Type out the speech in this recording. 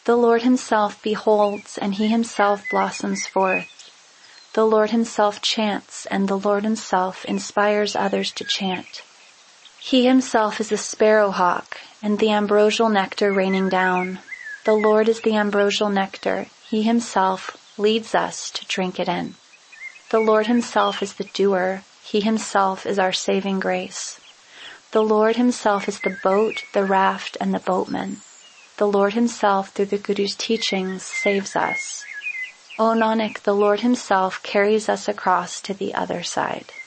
The Lord himself beholds, and he himself blossoms forth. The Lord himself chants, and the Lord himself inspires others to chant. He himself is the sparrowhawk, and the ambrosial nectar raining down. The Lord is the ambrosial nectar. He himself leads us to drink it in. The Lord himself is the doer. He himself is our saving grace. The Lord himself is the boat, the raft, and the boatman. The Lord himself, through the Guru's teachings, saves us. O Nanak, the Lord himself carries us across to the other side.